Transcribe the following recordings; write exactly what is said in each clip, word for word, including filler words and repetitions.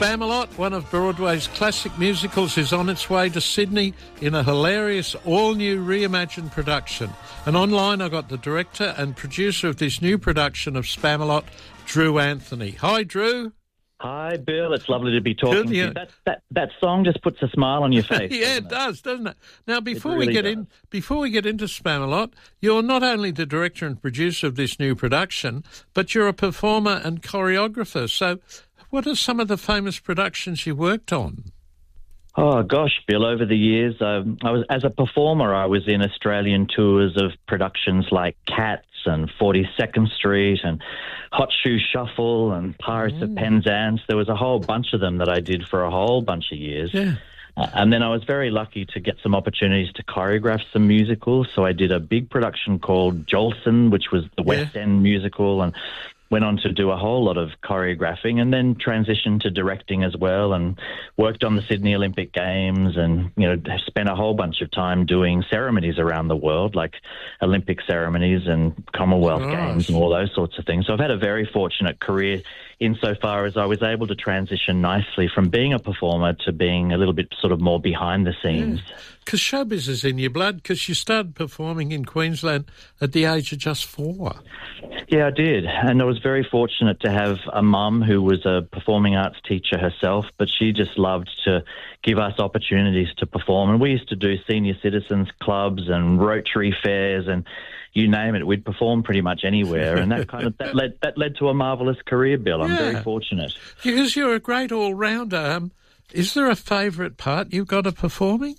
Spamalot, one of Broadway's classic musicals, is on its way to Sydney in a hilarious, all-new reimagined production. And online I got the director and producer of this new production of Spamalot, Drew Anthony. Hi, Drew. Hi, Bill. It's lovely to be talking Good, to yeah. you. That, that, that song just puts a smile on your face. Yeah, it doesn't does, doesn't it? Now, before really we get does. in, before we get into Spamalot, you're not only the director and producer of this new production, but you're a performer and choreographer. So, what are some of the famous productions you worked on? Oh, gosh, Bill, over the years, um, I was as a performer, I was in Australian tours of productions like Cats and forty-second Street and Hot Shoe Shuffle and Pirates Mm. of Penzance. There was a whole bunch of them that I did for a whole bunch of years. Yeah. Uh, and then I was very lucky to get some opportunities to choreograph some musicals. So I did a big production called Jolson, which was the West End musical, and went on to do a whole lot of choreographing and then transitioned to directing as well and worked on the Sydney Olympic Games and, you know, spent a whole bunch of time doing ceremonies around the world, like Olympic ceremonies and Commonwealth Nice. Games and all those sorts of things. So I've had a very fortunate career insofar as I was able to transition nicely from being a performer to being a little bit sort of more behind the scenes. Because showbiz is in your blood, because you started performing in Queensland at the age of just four. Yeah, I did. And I was very fortunate to have a mum who was a performing arts teacher herself, but she just loved to give us opportunities to perform. And we used to do senior citizens clubs and Rotary fairs and you name it. We'd perform pretty much anywhere. And that kind of that led that led to a marvellous career, Bill. I'm Yeah. very fortunate. Because you're a great all-rounder. Um, is there a favourite part you've got of performing?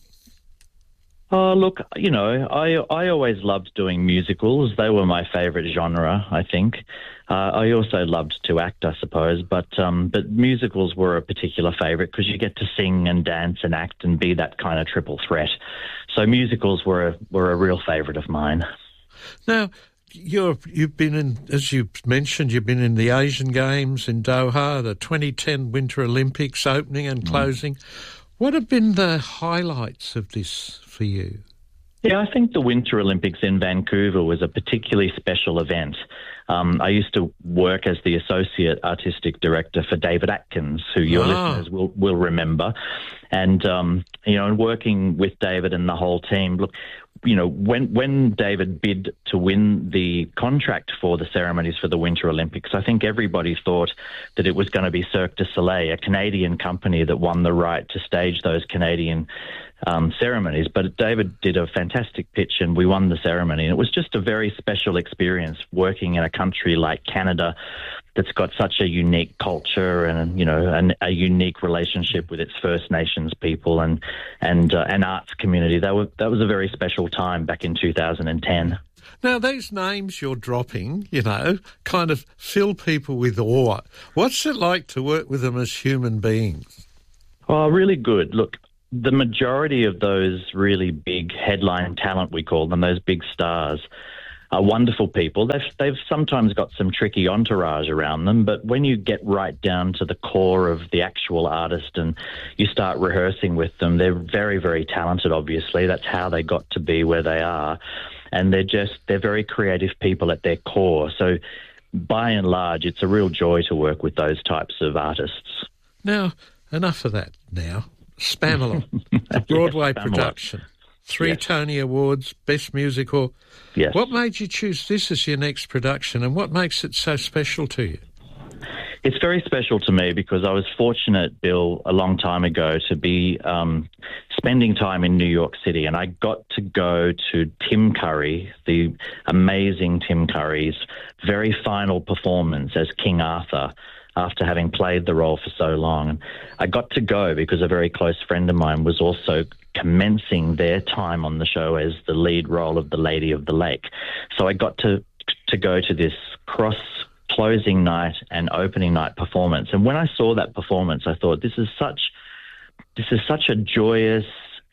Oh, look, you know, I I always loved doing musicals. They were my favourite genre, I think. Uh, I also loved to act, I suppose, but um, but musicals were a particular favourite because you get to sing and dance and act and be that kind of triple threat. So musicals were a, were a real favourite of mine. Now, you're, you've been in, as you mentioned, you've been in the Asian Games in Doha, the twenty ten Winter Olympics opening and closing. What have been the highlights of this for you? Yeah, I think the Winter Olympics in Vancouver was a particularly special event. Um, I used to work as the Associate Artistic Director for David Atkins, who your Ah. listeners will, will remember. And, um, you know, and working with David and the whole team, look, you know, when when David bid to win the contract for the ceremonies for the Winter Olympics, I think everybody thought that it was going to be Cirque du Soleil, a Canadian company that won the right to stage those Canadian um, ceremonies. But David did a fantastic pitch and we won the ceremony. And it was just a very special experience working in a country like Canada that's got such a unique culture and, you know, an, a unique relationship with its First Nations people and and uh, an arts community. That was that was a very special time back in two thousand ten. Now, these names you're dropping, you know, kind of fill people with awe. What's it like to work with them as human beings? Oh, really good. Look, the majority of those really big headline talent, we call them, those big stars, are wonderful people. They've, they've sometimes got some tricky entourage around them, but when you get right down to the core of the actual artist and you start rehearsing with them, they're very, very talented, obviously. That's how they got to be where they are. And they're just, they're very creative people at their core. So by and large, it's a real joy to work with those types of artists. Now, enough of that now. Spamalot, a Broadway Yes, Spamalot. production. Three Yes. Tony Awards, Best Musical. Yes. What made you choose this as your next production and what makes it so special to you? It's very special to me because I was fortunate, Bill, a long time ago to be um, spending time in New York City, and I got to go to Tim Curry, the amazing Tim Curry's very final performance as King Arthur after having played the role for so long. And I got to go because a very close friend of mine was also commencing their time on the show as the lead role of the Lady of the Lake. So I got to to go to this cross closing night and opening night performance. And when I saw that performance, I thought, this is such this is such a joyous,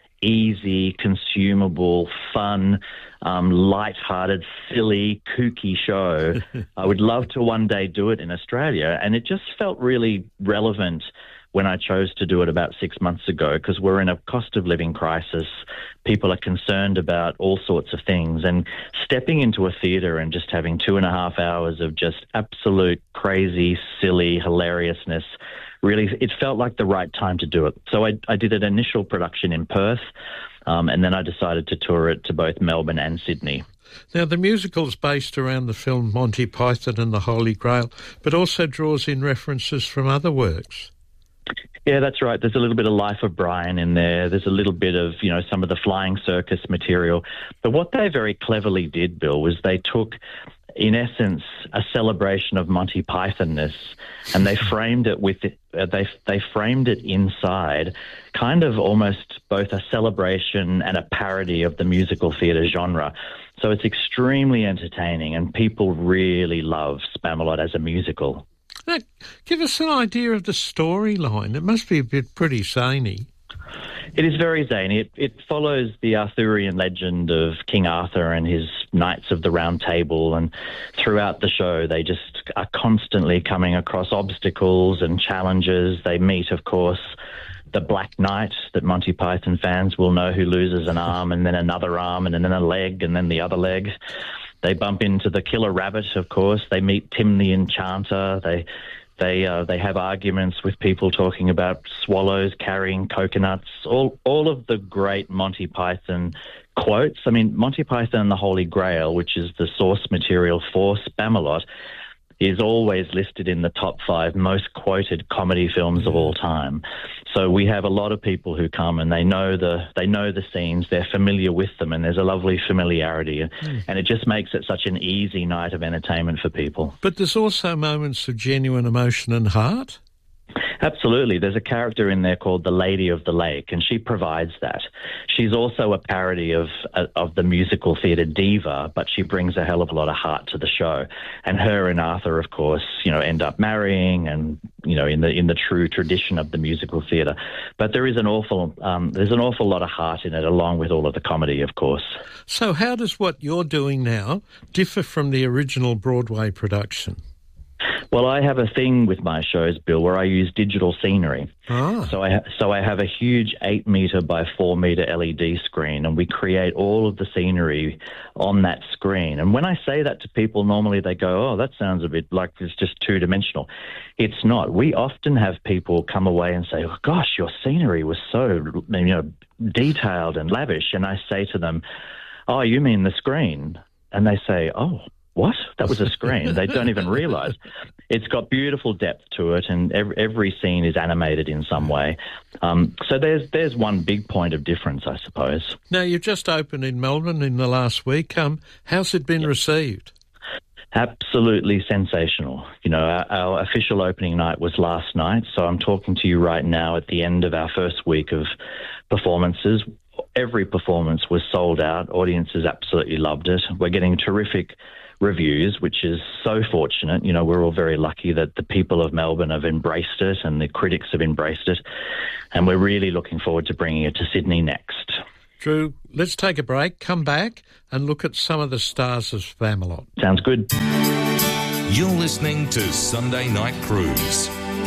easy, consumable, fun, um, light-hearted, silly, kooky show. I would love to one day do it in Australia. And it just felt really relevant when I chose to do it about six months ago, because we're in a cost of living crisis. People are concerned about all sorts of things, and stepping into a theatre and just having two and a half hours of just absolute crazy, silly hilariousness, really, it felt like the right time to do it. So I, I did an initial production in Perth, um, and then I decided to tour it to both Melbourne and Sydney. Now, the musical's based around the film Monty Python and the Holy Grail, but also draws in references from other works. Yeah, that's right. There's a little bit of Life of Brian in there. There's a little bit of, you know, some of the Flying Circus material. But what they very cleverly did, Bill, was they took, in essence, a celebration of Monty Pythonness, and they framed it with it, uh, they they framed it inside, kind of almost both a celebration and a parody of the musical theatre genre. So it's extremely entertaining, and people really love Spamalot as a musical. Now, give us an idea of the storyline. It must be a bit pretty zany. It is very zany. It, it follows the Arthurian legend of King Arthur and his Knights of the Round Table, and throughout the show they just are constantly coming across obstacles and challenges. They meet, of course, the Black Knight that Monty Python fans will know, who loses an arm and then another arm and then a leg and then the other leg. They bump into the Killer Rabbit, of course. They meet Tim the Enchanter. They they uh, they have arguments with people talking about swallows carrying coconuts. All all of the great Monty Python quotes. I mean, Monty Python and the Holy Grail, which is the source material for Spamalot, is always listed in the top five most quoted comedy films of all time. So we have a lot of people who come and they know the they know the scenes, they're familiar with them, and there's a lovely familiarity. Mm. And it just makes it such an easy night of entertainment for people. But there's also moments of genuine emotion and heart. Absolutely. There's a character in there called the Lady of the Lake, and she provides that. She's also a parody of of the musical theatre diva, but she brings a hell of a lot of heart to the show. And her and Arthur, of course, you know, end up marrying, and you know, in the in the true tradition of the musical theatre. But there is an awful um, there's an awful lot of heart in it, along with all of the comedy, of course. So, how does what you're doing now differ from the original Broadway production? Well, I have a thing with my shows, Bill, where I use digital scenery. Ah. So I ha- so I have a huge eight metre by four metre L E D screen, and we create all of the scenery on that screen. And when I say that to people, normally they go, oh, that sounds a bit like it's just two-dimensional. It's not. We often have people come away and say, oh, gosh, your scenery was so, you know, detailed and lavish. And I say to them, oh, you mean the screen? And they say, oh, what? That was a screen. They don't even realise. It's got beautiful depth to it, and every, every scene is animated in some way. Um, so there's there's one big point of difference, I suppose. Now, you've just opened in Melbourne in the last week. Um, how's it been yep. received? Absolutely sensational. You know, our, our official opening night was last night, so I'm talking to you right now at the end of our first week of performances. Every performance was sold out. Audiences absolutely loved it. We're getting terrific reviews, which is so fortunate. You know, we're all very lucky that the people of Melbourne have embraced it and the critics have embraced it. And we're really looking forward to bringing it to Sydney next. Drew, let's take a break, come back and look at some of the stars of Spamalot. Sounds good. You're listening to Sunday Night Cruise.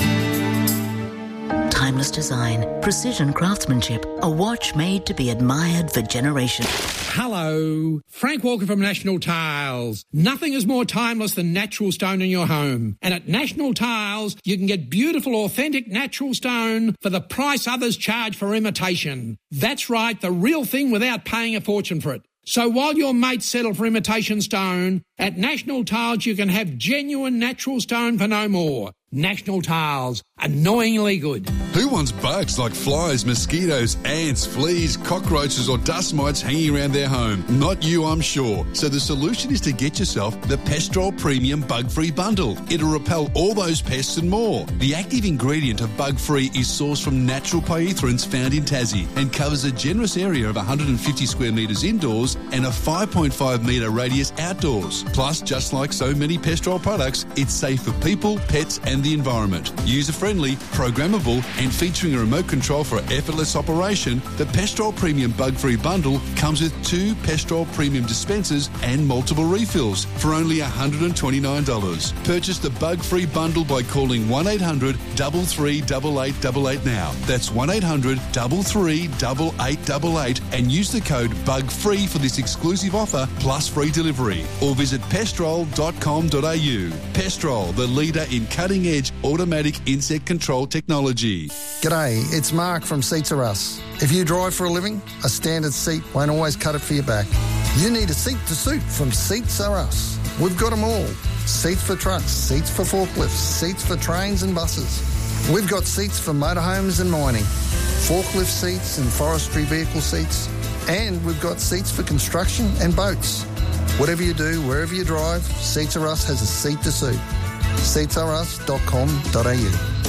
Timeless design, precision craftsmanship, a watch made to be admired for generations. Hello, Frank Walker from National Tiles. Nothing is more timeless than natural stone in your home. And at National Tiles, you can get beautiful, authentic natural stone for the price others charge for imitation. That's right, the real thing without paying a fortune for it. So while your mates settle for imitation stone, at National Tiles you can have genuine natural stone for no more. National Tiles, annoyingly good. Who wants bugs like flies, mosquitoes, ants, fleas, cockroaches or dust mites hanging around their home? Not you, I'm sure. So the solution is to get yourself the Pestrol Premium Bug-Free Bundle. It'll repel all those pests and more. The active ingredient of Bug-Free is sourced from natural pyrethroids found in Tassie and covers a generous area of one hundred fifty square metres indoors and a five point five metre radius outdoors. Plus, just like so many Pestrol products, it's safe for people, pets and and the environment. User-friendly, programmable and featuring a remote control for effortless operation, the Pestrol Premium Bug-Free Bundle comes with two Pestrol Premium dispensers and multiple refills for only one hundred twenty-nine dollars. Purchase the Bug-Free Bundle by calling one eight hundred, three three eight eight eight eight now. That's one eight hundred, three three eight eight eight eight and use the code BUGFREE for this exclusive offer plus free delivery. Or visit pestrol dot com dot a u. Pestrol, the leader in cutting-edge automatic insect control technology. G'day, it's Mark from Seats Are Us. If you drive for a living, a standard seat won't always cut it for your back. You need a seat to suit from Seats Are Us. We've got them all. Seats for trucks, seats for forklifts, seats for trains and buses. We've got seats for motorhomes and mining, forklift seats and forestry vehicle seats, and we've got seats for construction and boats. Whatever you do, wherever you drive, Seats Are Us has a seat to suit. seats are us dot com dot a u.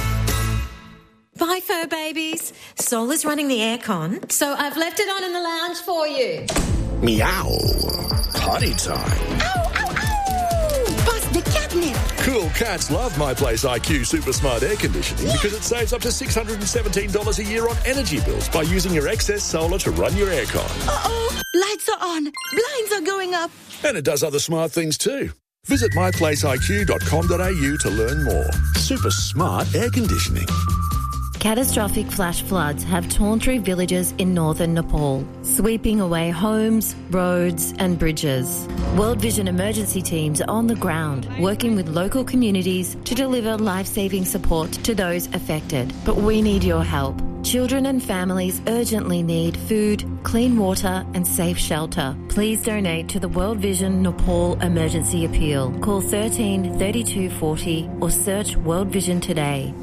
Bye, fur babies. Sol is running the aircon, so I've left it on in the lounge for you. Meow. Potty time. Ow, ow, ow! Bust the catnip. Cool cats love My Place I Q Super Smart Air Conditioning because it saves up to six hundred seventeen dollars a year on energy bills by using your excess solar to run your aircon. Uh-oh, lights are on, blinds are going up. And it does other smart things too. Visit my place I Q dot com dot a u to learn more. Super smart air conditioning. Catastrophic flash floods have torn through villages in northern Nepal, sweeping away homes, roads and bridges. World Vision emergency teams are on the ground, working with local communities to deliver life-saving support to those affected. But we need your help. Children and families urgently need food, clean water and safe shelter. Please donate to the World Vision Nepal Emergency Appeal. Call thirteen thirty-two forty or search World Vision today.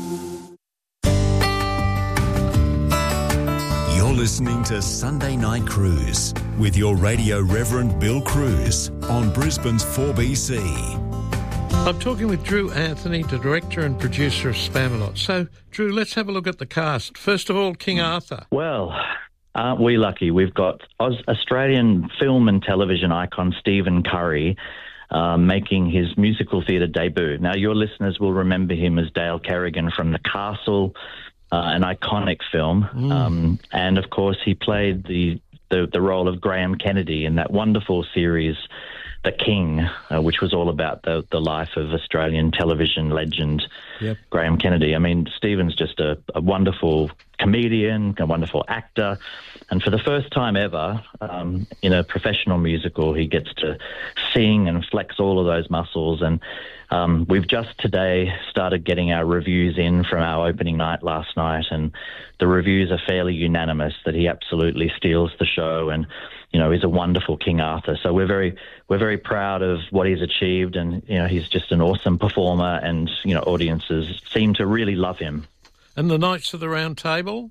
You're listening to Sunday Night Cruise with your radio Reverend Bill Cruz on Brisbane's four B C. I'm talking with Drew Anthony, the director and producer of Spamalot. So, Drew, let's have a look at the cast. First of all, King Arthur. Well, aren't we lucky? We've got Aus- Australian film and television icon Stephen Curry uh, making his musical theatre debut. Now, your listeners will remember him as Dale Kerrigan from The Castle, uh, an iconic film. Mm. Um, and, of course, he played the, the, the role of Graham Kennedy in that wonderful series, The King, uh, which was all about the, the life of Australian television legend yep. Graham Kennedy. I mean, Stephen's just a, a wonderful comedian, a wonderful actor, and for the first time ever um, in a professional musical, he gets to sing and flex all of those muscles. And um, we've just today started getting our reviews in from our opening night last night, and the reviews are fairly unanimous that he absolutely steals the show and, you know, he's a wonderful King Arthur. So we're very we're very proud of what he's achieved, and, you know, he's just an awesome performer, and, you know, audiences seem to really love him. And the Knights of the Round Table?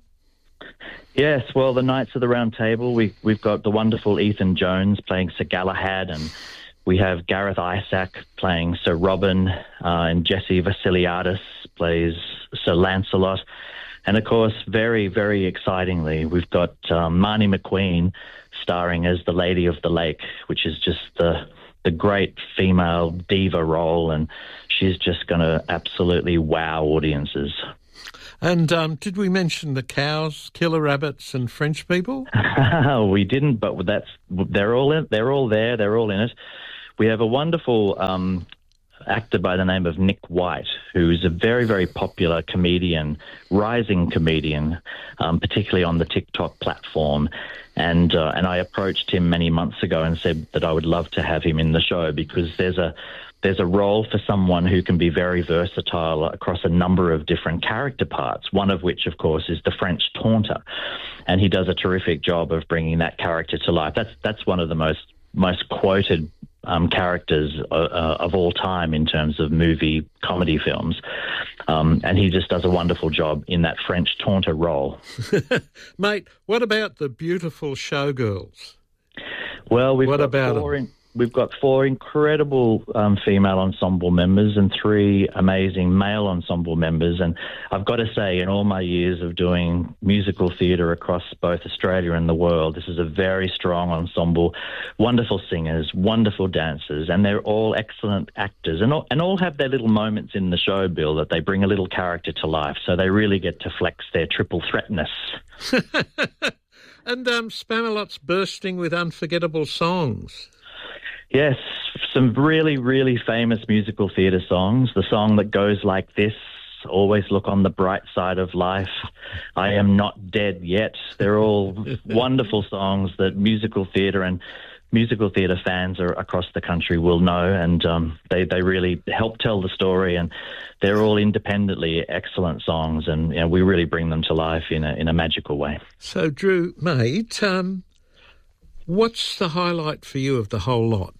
Yes, well, the Knights of the Round Table, we, we've got the wonderful Ethan Jones playing Sir Galahad, and we have Gareth Isaac playing Sir Robin, uh, and Jesse Vasiliadis plays Sir Lancelot. And, of course, very, very excitingly, we've got um, Marnie McQueen starring as the Lady of the Lake, which is just the the great female diva role, and she's just going to absolutely wow audiences. And um, did we mention the cows, killer rabbits, and French people? We didn't, but that's they're all in, they're all there. They're all in it. We have a wonderful um, actor by the name of Nick White, who's a very, very popular comedian, rising comedian, um, particularly on the TikTok platform. And uh, and I approached him many months ago and said that I would love to have him in the show, because there's a there's a role for someone who can be very versatile across a number of different character parts, one of which, of course, is the French taunter. And he does a terrific job of bringing that character to life. That's that's one of the most most quoted um, characters uh, uh, of all time in terms of movie comedy films. Um, and he just does a wonderful job in that French taunter role. Mate, what about the beautiful showgirls? Well, we've what got about four in, we've got four incredible um, female ensemble members and three amazing male ensemble members. And I've got to say, in all my years of doing musical theatre across both Australia and the world, this is a very strong ensemble, wonderful singers, wonderful dancers, and they're all excellent actors, and all, and all have their little moments in the show, Bill, that they bring a little character to life, so they really get to flex their triple threatness. And um, Spamalot's bursting with unforgettable songs. Yes, some really, really famous musical theatre songs. The song that goes like this, Always Look on the Bright Side of Life, I Am Not Dead Yet. They're all wonderful songs that musical theatre and musical theatre fans are, across the country will know, and um, they, they really help tell the story, and they're all independently excellent songs, and you know, we really bring them to life in a, in a magical way. So, Drew, mate, um, what's the highlight for you of the whole lot?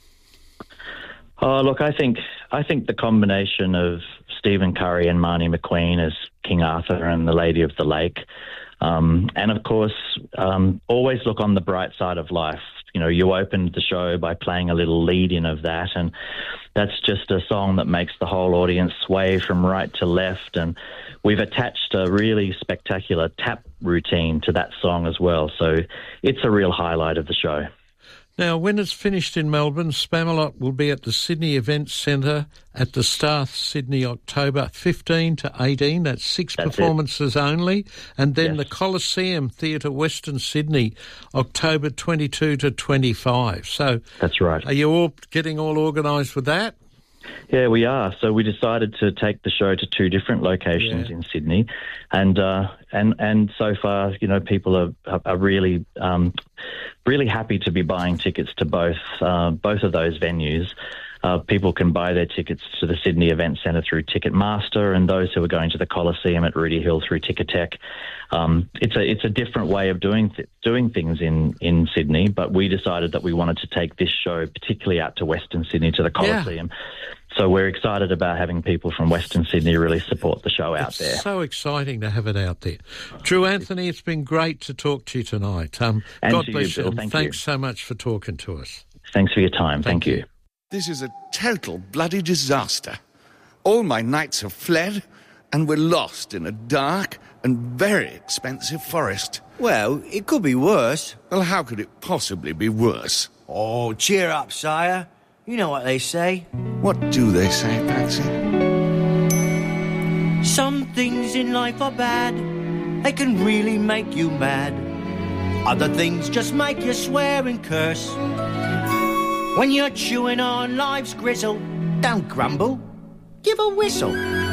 Oh, look, I think I think the combination of Stephen Curry and Marnie McQueen as King Arthur and the Lady of the Lake, um, and of course, um, Always Look on the Bright Side of Life. You know, you opened the show by playing a little lead-in of that, and that's just a song that makes the whole audience sway from right to left, and we've attached a really spectacular tap routine to that song as well, so it's a real highlight of the show. Now, when it's finished in Melbourne, Spamalot will be at the Sydney Events Centre at the Starth, Sydney, October fifteenth to eighteenth. That's six That's performances it. only. And then yes. the Coliseum Theatre, Western Sydney, October twenty-second to twenty-fifth. So That's right. Are you all getting all organised with that? Yeah, we are. So we decided to take the show to two different locations yeah. in Sydney, and uh, and and so far, you know, people are are really um, really happy to be buying tickets to both uh, both of those venues. Uh, people can buy their tickets to the Sydney Event Centre through Ticketmaster, and those who are going to the Coliseum at Rooty Hill through Ticketek. Um, it's a it's a different way of doing th- doing things in, in Sydney, but we decided that we wanted to take this show particularly out to Western Sydney, to the Coliseum. Yeah. So we're excited about having people from Western Sydney really support the show out it's there. So exciting to have it out there. Drew Anthony, it's been great to talk to you tonight. Um, and God to bless you, Bill. you. Thank Thanks you. so much for talking to us. Thanks for your time. Thank, Thank you. you. This is a total bloody disaster. All my knights have fled, and we're lost in a dark and very expensive forest. Well, it could be worse. Well, how could it possibly be worse? Oh, cheer up, sire. You know what they say. What do they say, Patsy? Some things in life are bad. They can really make you mad. Other things just make you swear and curse. When you're chewing on life's gristle, don't grumble, give a whistle.